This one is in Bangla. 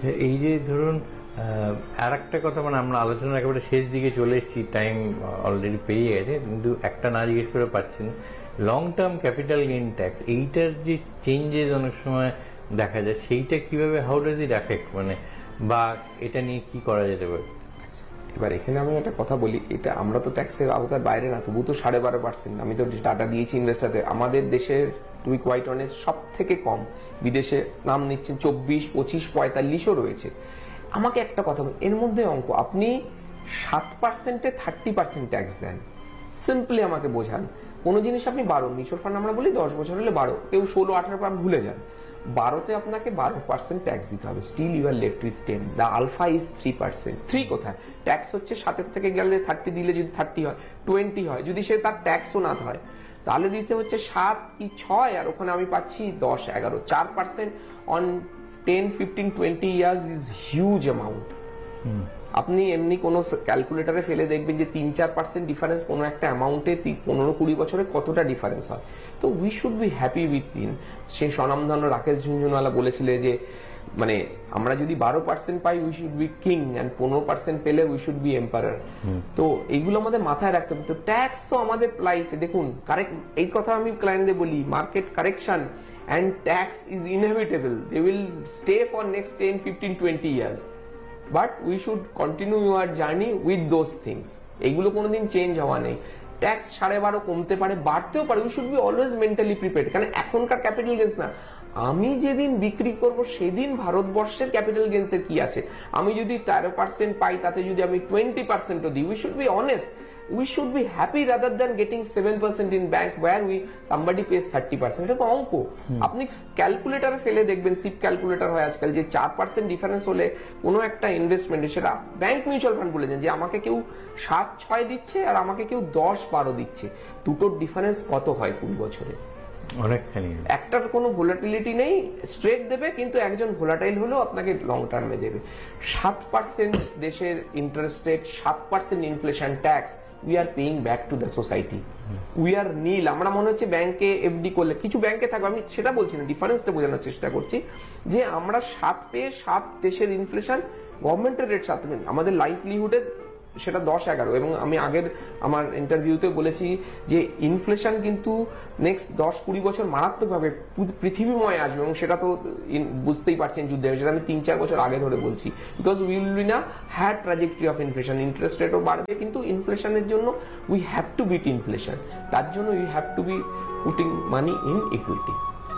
এই যে ধরুন আর একটা কথা, মানে আমরা আলোচনার একেবারে শেষ দিকে চলে এসেছি, টাইম অলরেডি পেরিয়ে গেছে, কিন্তু একটা না জিজ্ঞেস করে পাচ্ছি না, long term capital gain tax, এইটার যে চেঞ্জেস অনেক সময় দেখা যায়, সেইটা কিভাবে, হাউ ডাজ ইট এফেক্ট, মানে বা এটা নিয়ে কি করা যেতে পারে? এবার এখানে আমি একটা কথা বলি, এটা আমরা তো ট্যাক্সের আওতার বাইরে না, তবু তো 12.5%। আমি তো ডাটা দিয়েছি ইনভেস্টারদের, আমাদের দেশের টু বি কোয়াইট অনেস্ট সব থেকে কম, বিদেশে নাম নিচ্ছেন 24, 25, 45ও রয়েছে। আমাকে একটা কথা বল, এর মধ্যে অঙ্ক আপনি 7%-এ 30% ট্যাক্স দেন, সিম্পলি আমাকে বোঝান। কোনো জিনিস আপনি 12, মিউচুয়াল ফান্ড আমরা বলি 10 বছর হলে 12, কেউ 16, 18 ভুলে যান, 12তে আপনাকে 12% ট্যাক্স দিতে হবে, still you R left with 10। The alpha is 3%। 3 কোথায়? ট্যাক্স হচ্ছে 7 থেকে গেলে 30 দিলে যদি 30 হয়, 20 হয়, যদি সে তার ট্যাক্সও না হয় তাহলে দিতে হচ্ছে 7 কি 6, আর ওখানে আমি পাচ্ছি 10, 11, 4% on 10, 15, 20 years is huge amount. আপনি এমনি কোনো ক্যালকুলেটারে ফেলে দেখবেন যে 3-4% ডিফারেন্স কোনো একটা অ্যামাউন্টে 15-20 বছরে কতটা ডিফারেন্স হয়। তো we should be happy with in. সেই স্বনামধন্য রাকেশ ঝুনঝুনওয়ালা বলেছিল যে মানে আমরা যদি 12% পাই we should be king, and 15% পেলে উই শুড বি এম্পারার। তো এইগুলো আমাদের মাথায় রাখতে হবে। তো ট্যাক্স তো আমাদের লাইফে দেখুন, কারেক্ট, এই কথা আমি ক্লায়েন্টদের বলি, market correction and tax is inevitable. They will stay for next 10, 15, 20 years. But we should continue our journey with those things. এগুলো কোনোদিন চেঞ্জ হওয়া নেই। ট্যাক্স 12.5 কমতে পারে, বাড়তেও পারে। We should be always mentally prepared. কারণ এখনকার ক্যাপিটাল গেইনস না, আমি যেদিন বিক্রি করব সেদিন ভারতবর্ষের ক্যাপিটাল গেইনস এর কি আছে। আমি যদি 13% পাই, তাতে যদি আমি 20%ও দিই, we should be honest. We should be happy rather than getting 7% in bank where somebody pays 30%. এটা তো অঙ্ক। আপনি ক্যালকুলেটারে ফেলে দেখবেন, সিপ ক্যালকুলেটর হয় আজকাল, যে 4% ডিফারেন্স হলে কোনো একটা ইনভেস্টমেন্টে, সেটা ব্যাংক মিউচুয়াল ফান্ড বলে যে আমাকে কেউ 7-6 দিচ্ছে আর আমাকে কেউ 10-12 দিচ্ছে, দুটোর ডিফারেন্স কত হয় 20 বছরে? অনেকখানি। একটার কোনো ভোলাটিলিটি নেই, স্ট্রেট দেবে, কিন্তু একজন ভোলাটাইল হলেও আপনাকে লং টার্মে দেবে। 7% দেশের interest rate, 7% inflation tax, we are paying back to the society. We are nil. আমরা মনে হচ্ছে ব্যাংকে এফডি করলে, কিছু ব্যাংকে থাকবে, আমি সেটা বলছি না, ডিফারেন্সটা বোঝানোর চেষ্টা করছি, যে আমরা 7 পেয়ে 7 দেশের ইনফ্লেশন, গভর্নমেন্টের রেট 7, আমাদের লাইভলিহুডে সেটা 10-11। এবং আমি আগের আমার ইন্টারভিউতে বলেছি যে ইনফ্লেশন কিন্তু নেক্সট 10-20 বছর মারাত্মকভাবে পৃথিবীময় আসবে, এবং সেটা তো বুঝতেই পারছেন যুদ্ধে, সেটা আমি 3-4 বছর আগে ধরে বলছি। বিকজ উই উইল বি না had trajectory of inflation, interest রেটও বাড়বে, কিন্তু ইনফ্লেশনের জন্য we have to bit inflation, তার জন্য we have to B putting money in equity.